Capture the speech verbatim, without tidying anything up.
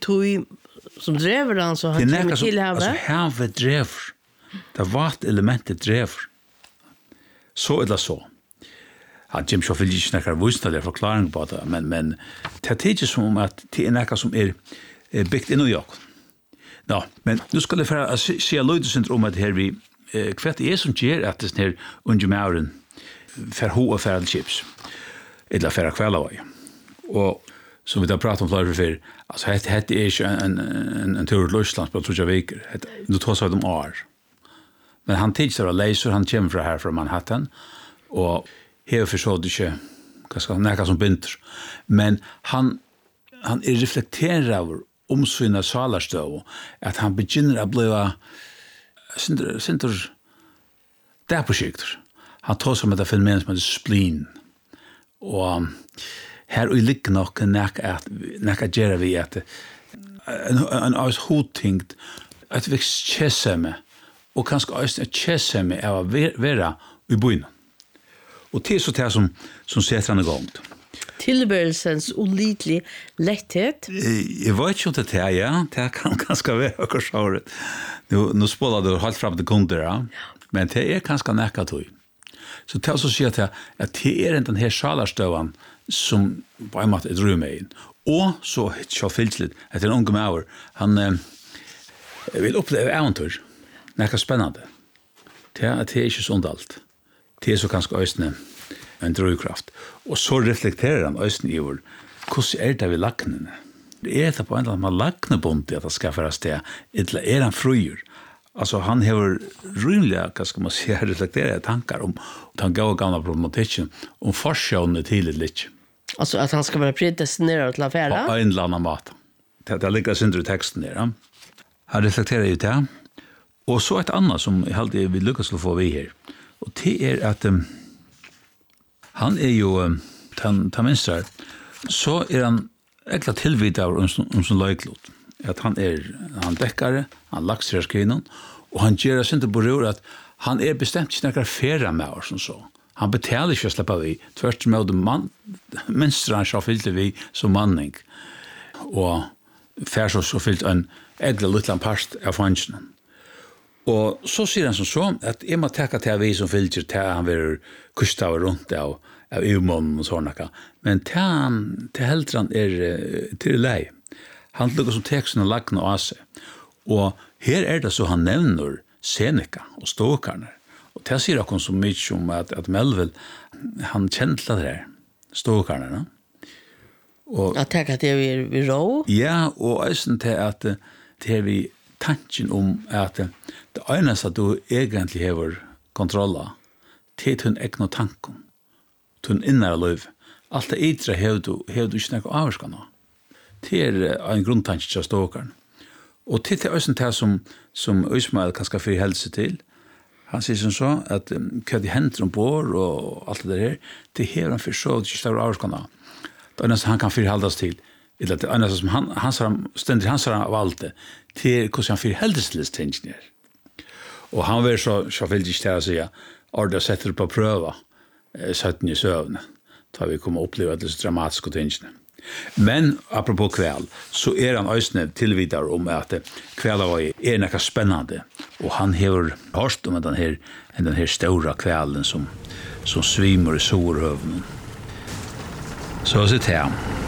tog som drever han så han kommer till havet. Alltså havet drever. Det var ett elementet drever. Så eller så. Han Jim Shaw vill ju snacka vuxna där förklaring på det, men men det är som om att det är något som är byggt i New York. Ja, men nu ska det för se Lloyd syndrom att här vi kvart är som ger att det här under mauren för hoa för chips. Eller för kvälloj. Och som vi har pratat om förr för alltså det heter är ju en en en tur till Ryssland på två veckor. Nu tar så de år. Men han teacher och läser han kommer från här från Manhattan och här försåg det inte vad ska näka som binder. Men han han är reflekterar över om sina salarstöv att han begynner att bli synder synder där projektet. Han tar som det fenomen som heter spleen. Och här i ligger nog näka att näka gera vi att en en aus hotingt att vi chesseme och kanske också ett chesseme är vara i boen. Och det är så det som som sätter han igång. Tillbörelsens olidlig lätthet. Jag vet inte det här, ja. Det kan ganska vara också. Nu, nu spelar du helt fram till kunder, ja. Men det är ganska näka tog. Så det är så att säga att det är den här salarstövan som på en måte är drömmen in. Och så så fyllt att den unge mauer, han eh, vill uppleva äventyr. Näka spännande. Det är det är inte sånt allt. Det är så ganska ösne en drivkraft. Och så reflekterar han ösne i vår hur är det vi lacknen? Det är det på en att man lacknar bunt att det ska föras det. Eller är han fröjur? Alltså han har rymliga, vad ska man säga, reflekterade tankar om han går gamla problematiken om forskjående till lite. Alltså att han ska vara predestinerad till affären? På en eller annan mat. Det, det ligger synder i texten där. Ja. Han reflekterar ju det. Och så ett annat som jag alltid vill lyckas att få vi här. Och det är att um, han är ju um, han tar minstrar så är han äckla tillvidare om, om som löjklot. Att han är han däckare, han laxar skrinen och han gör sig inte beror att han är bestämt snackar färra med oss som så. Han betalar inte för att släppa vi. Tvärt med man minstrar så fyllt vi som manning. Och färs så fyllt en äckla liten part av funtionen. Og så sier han som så, at jeg må takke til vi som fylker til han vil kuste av rundt av, av umånen og sånne. Men til han, til heldre han er til lei. Han lukker som teksten og lagene av seg. Og her er det så han nevner Seneca og Stokarne. Og til sier han så mye om at, at Melville, han kjente det her, Stokarne. No? Og, jeg tenker at det er vi rå? Ja, og også til at det er vi tanken om at det eneste at du egentlig har kontroll av, det er din egen tanken, din innere liv. Alt det ytre har du, har du ikke noe avvarskende. Det er en grunntanke til Stokeren. Og til det er også det som, som Øysmael kan skal få helse til. Han sier som så, at um, hva de henter ombord og alt det der, det har han for så ikke større avvarskende. Det eneste han kan få heldes til, eller det eneste som han, han stendig han har valgt det, til hvordan han får heldes til tingene. Og han var så, så veldig ikke til å si, ordet setter på prøve, sytten i søvne, da vi kommer å oppleve disse dramatiske tingene. Men apropos kväll så är han ösne tillvidare om att kvällar var är något spännande och han har hört om den här den här stora kvällen som som svimmar i solhövnen. Så så det här.